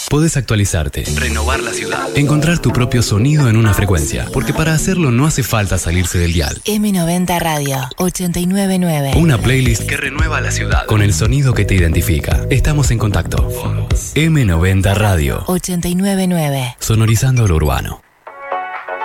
Podés actualizarte, renovar la ciudad, encontrar tu propio sonido en una frecuencia, porque para hacerlo no hace falta salirse del dial. M90 Radio 899. Una playlist que renueva la ciudad con el sonido que te identifica. Estamos en contacto. M90 Radio 899. Sonorizando lo urbano.